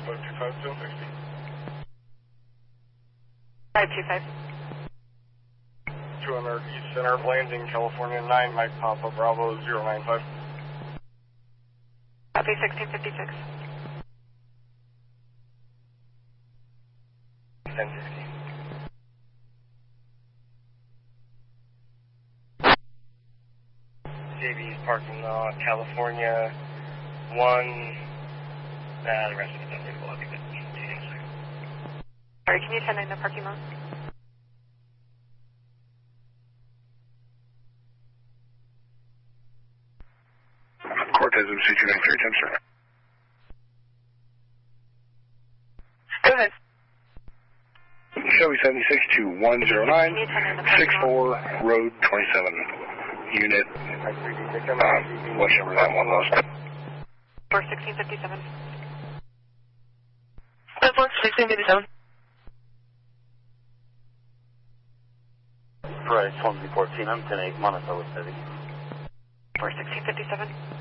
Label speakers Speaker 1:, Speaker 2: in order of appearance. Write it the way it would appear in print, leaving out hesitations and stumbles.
Speaker 1: 525, 060.
Speaker 2: 525.
Speaker 1: 200 East Center, landing California 9, Mike Papa Bravo 095.
Speaker 2: Copy 1656.
Speaker 1: 1060. JB's parking lot, California 1. The rest of it's unreadable. I think that's
Speaker 2: Sorry, can you 10-9 the parking lot?
Speaker 1: Cortez MC293, 10 sir.
Speaker 2: Go ahead.
Speaker 1: Chevy 76 to 109, 64, Road 27, unit, whichever that one was.
Speaker 2: For 1657.
Speaker 3: 1657.
Speaker 4: Right, 114, I'm 10-8, Monticello City.
Speaker 2: For 1657.